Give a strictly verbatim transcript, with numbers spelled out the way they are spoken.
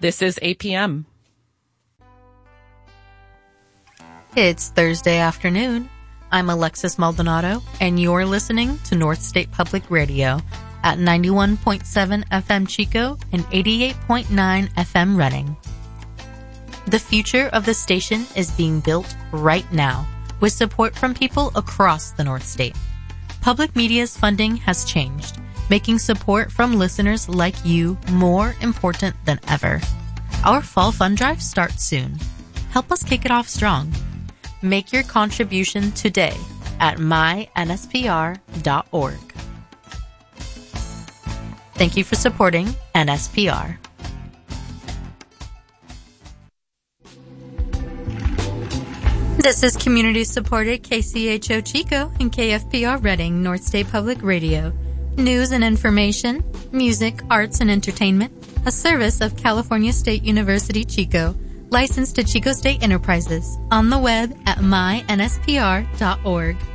This is A P M. It's Thursday afternoon. I'm Alexis Maldonado, and you're listening to North State Public Radio at ninety-one point seven F M Chico and eighty-eight point nine F M Reading. The future of the station is being built right now with support from people across the North State. Public media's funding has changed, making support from listeners like you more important than ever. Our fall fund drive starts soon. Help us kick it off strong. Make your contribution today at my N S P R dot org. Thank you for supporting N S P R. This is community-supported K C H O Chico and K F P R Reading, North State Public Radio. News and information, music, arts, and entertainment, a service of California State University Chico, licensed to Chico State Enterprises, on the web at my N S P R dot org.